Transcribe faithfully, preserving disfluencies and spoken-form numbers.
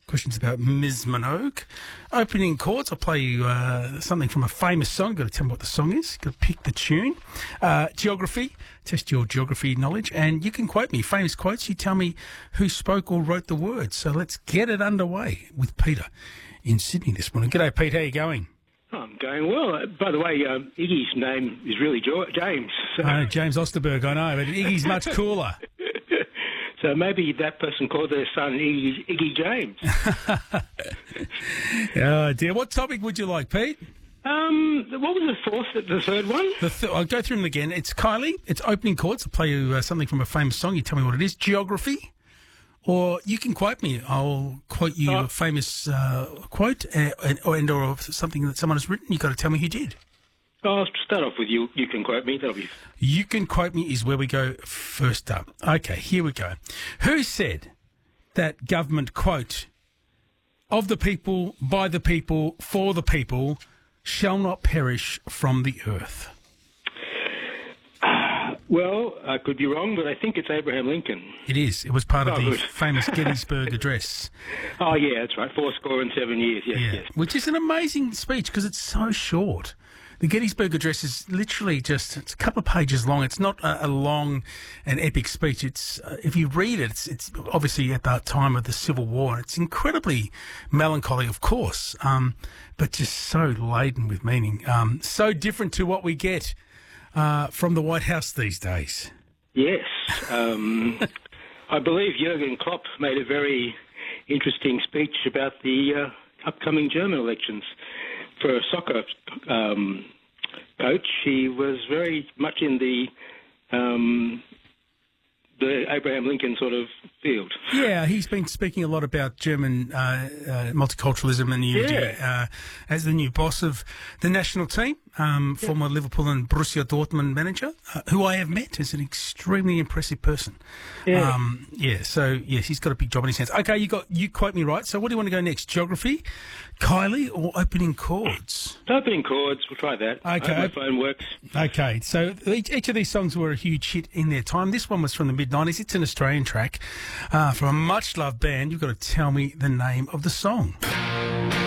Questions about Miz Minogue. Opening chords, I'll play you uh, something from a famous song. Got to tell me what the song is. Got to pick the tune. Uh, geography, test your geography knowledge. And you can quote me, famous quotes. You tell me who spoke or wrote the words. So let's get it underway with Peter in Sydney this morning. G'day, Pete. How you going? I'm going well. Uh, by the way, um, Iggy's name is really jo- James. So. Oh, James Osterberg, I know, but Iggy's much cooler. So maybe that person called their son Iggy, Iggy James. Oh, dear. What topic would you like, Pete? Um, what was the fourth, the third one? The th- I'll go through them again. It's Kylie. It's opening chords. I'll play you uh, something from a famous song. You tell me what it is. Geography. Or you can quote me. I'll quote you oh. a famous uh, quote uh, and, or, and or something that someone has written. You've got to tell me who did. I'll start off with you. You can quote me. That'll be. You can quote me is where we go first up. Okay, here we go. Who said that government, quote, of the people, by the people, for the people, shall not perish from the earth? Well, I could be wrong, but I think it's Abraham Lincoln. It is. It was part of oh, the good. famous Gettysburg Address. Oh, yeah, that's right. Four score and seven years, yes, yeah. yes. Which is an amazing speech because it's so short. The Gettysburg Address is literally just it's a couple of pages long. It's not a, a long and epic speech. It's uh, if you read it, it's, it's obviously at that time of the Civil War. It's incredibly melancholy, of course, um, but just so laden with meaning. Um, so different to what we get uh, from the White House these days. Yes. Um, I believe Jurgen Klopp made a very interesting speech about the uh, upcoming German elections. For a soccer um, coach, he was very much in the um, the Abraham Lincoln sort of field. Yeah, he's been speaking a lot about German uh, uh, multiculturalism and unity yeah. uh, as the new boss of the national team, um, yeah. former Liverpool and Borussia Dortmund manager, uh, who I have met as an extremely impressive person. Yeah. Um, yeah, so, yes, he's got a big job in his hands. Okay, you got you quote me right. So what do you want to go next? Geography, Kylie, or opening chords? Opening chords. We'll try that. Okay. I hope my phone works. Okay, so each, each of these songs were a huge hit in their time. This one was from the mid nineties. It's an Australian track uh, from a much-loved band. You've got to tell me the name of the song.